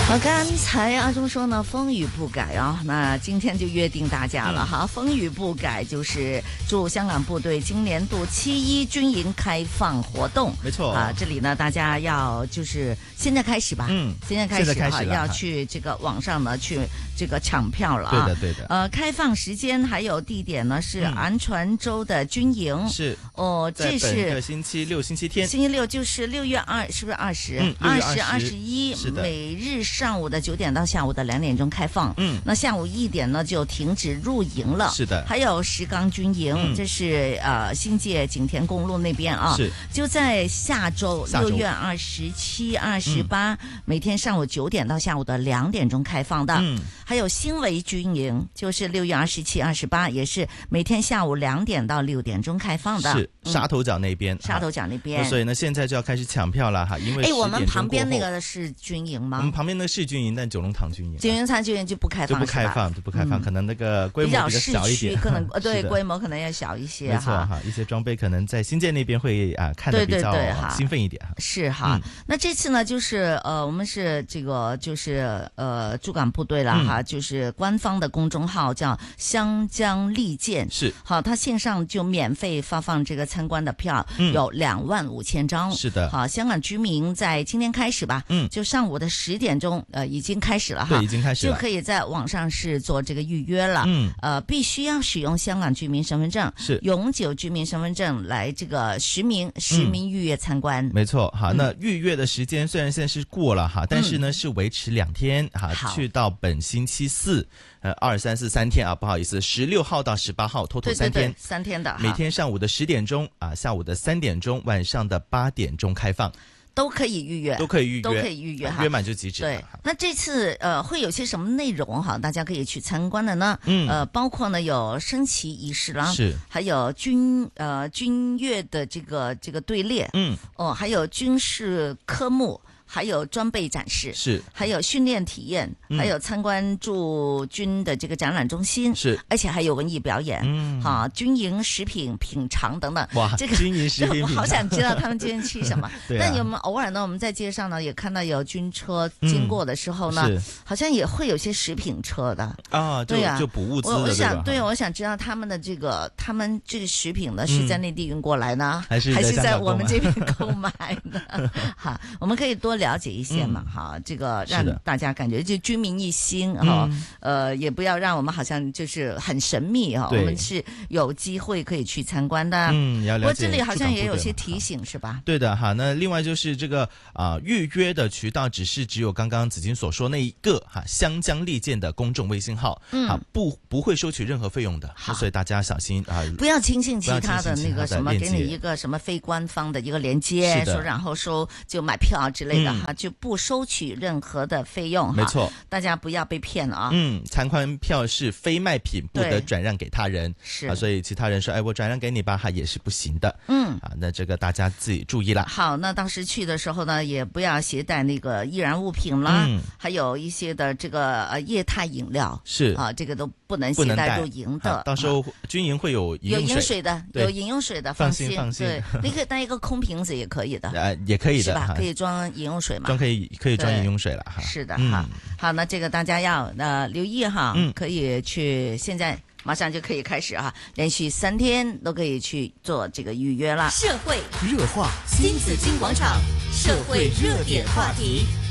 刚才阿忠说呢，风雨不改啊，那今天就约定大家了哈，风雨不改就是祝香港部队今年度7·1军营开放活动， 没错啊，这里呢大家要就是现在开始吧，现在开始哈，要去这个网上呢去这个抢票了啊， 对的， 开放时间还有地点呢是安船洲的军营， 是哦，这是本个星期六星期天， 星期六就是6月2，是不是20？20、21，每日上午的9点到下午的2点钟开放。那下午1点呢就停止入营了。 是的， 还有石冈军营，这是新界景田公路那边啊， 是就在下周6月27、28，每天上午9点到下午的2点钟开放的。还有新围军营，就是6月27、28，也是每天下午2点到6点钟开放的。 是沙头角那边， 沙头角那边。 所以呢，现在就要开始抢票了哈，因为我们旁边那个是军营吗？ 我们旁边那个是军营，但九龙塘军营， 九龙塘军营就不开放， 就不开放，可能那个规模比较小一点， 可能对规模可能要小一些， 没错哈，一些装备可能在新界那边会看得比较兴奋一点， 是哈。那这次呢，就是我们是这个就是驻港部队了哈，就是官方的公众号叫湘江利剑， 是好，它线上就免费发放这个参观的票，有25000张， 是的， 好，香港居民在今天开始吧，就上午的10点钟，已经开始了哈， 对，已经开始了， 就可以在网上是做这个预约了，必须要使用香港居民身份证， 是永久居民身份证来这个实名预约参观， 没错，好，那预约的时间虽然现在是过了哈，但是呢是维持2天哈，去到本星期4。2、3、4 3天啊，不好意思，16号到18号，total 3天 ，3天的， 每天上午的10点钟啊，下午的3点钟，晚上的8点钟开放， 都可以预约， 都可以预约哈， 约满就即止。 对，那这次会有些什么内容哈？大家可以去参观的呢？包括呢有升旗仪式啦， 是， 还有军乐的这个队列，还有军事科目。还有装备展示， 是， 还有训练体验，还有参观驻军的这个展览中心， 是， 而且还有文艺表演，军营食品品尝等等。 哇， 这个军营食品品尝， 我好想知道他们今天吃什么。 对那有没有偶尔呢？我们在街上呢也看到有军车经过的时候呢，好像也会有些食品车的啊，对呀，就补物资的。 我想知道他们这个食品呢是在内地运过来呢， 还是在我们这边购买呢？好，我们可以多了解一些嘛，哈，这个让大家感觉就军民一心哈，也不要让我们好像就是很神秘哈，我们是有机会可以去参观的， 要了解。 不过这里好像也有些提醒是吧？ 对的哈，那另外就是这个预约的渠道只有刚刚子金所说那一个哈，湘江利剑的公众微信号，不会收取任何费用的，所以大家小心啊， 不要轻信其他的那个什么，给你一个什么非官方的一个连接，说然后就买票之类的。就不收取任何的费用， 没错， 大家不要被骗了啊！ 参观票是非卖品，不得转让给他人， 是啊，所以其他人说，我转让给你吧，也是不行的，那这个大家自己注意了。 好，那当时去的时候呢，也不要携带那个易燃物品啦，还有一些的这个液态饮料， 是啊，这个都不能携带入营的。 到时候军营会有饮用水的，有饮用水的， 放心。 对，你可以带一个空瓶子也可以的， 也可以的， 是吧？可以装饮用水嘛？ 可以装饮用水了哈。 是的哈，好，那这个大家要留意哈，可以去现在马上就可以开始哈，连续3天都可以去做这个预约啦。 社会热话，新紫金广场社会热点话题。